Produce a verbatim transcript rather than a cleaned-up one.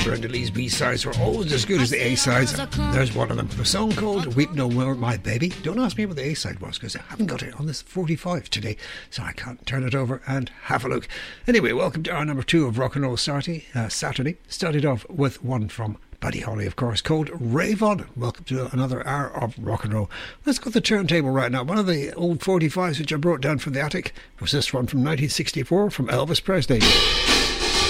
Brenda Lee's B-sides were always as good as the A-sides. There's one of them. A song called Weep No More, My Baby. Don't ask me what the A-side was, because I haven't got it on this forty-five today, so I can't turn it over and have a look. Anyway, welcome to our number two of Rock and Roll Saturday. Uh, Saturday. Started off with one from Buddy Holly, of course, called Rave On. Welcome to another hour of rock and roll. Let's go to the turntable right now. One of the old forty-fives which I brought down from the attic was this one from nineteen sixty-four from Elvis Presley.